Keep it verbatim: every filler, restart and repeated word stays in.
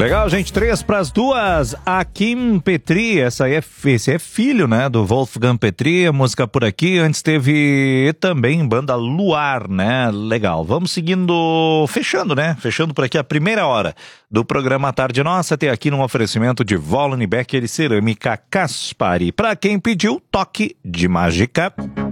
Legal, gente, três para as duas. Akim Petri, essa aí é, esse é filho, né, do Wolfgang Petri, a música por aqui. Antes teve também banda Luar, né, legal. Vamos seguindo, fechando, né, fechando por aqui a primeira hora do programa Tarde Nossa, até aqui num oferecimento de Vollen Becker e Cerâmica Caspari. Para quem pediu, toque de mágica.